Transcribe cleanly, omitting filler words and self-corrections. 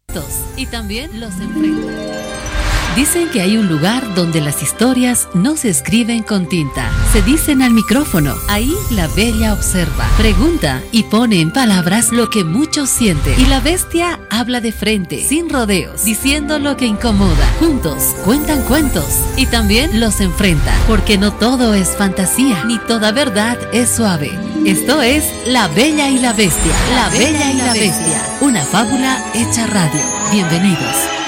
y también los enfrenta. Dicen que hay un lugar donde las historias no se escriben con tinta, se dicen al micrófono. Ahí la bella observa, pregunta y pone en palabras lo que muchos sienten. Y la bestia habla de frente, sin rodeos, diciendo lo que incomoda. Juntos cuentan cuentos y también los enfrenta, porque no todo es fantasía, ni toda verdad es suave. Esto es La Bella y la Bestia. La Bella y la Bestia, una fábula hecha radio. Bienvenidos.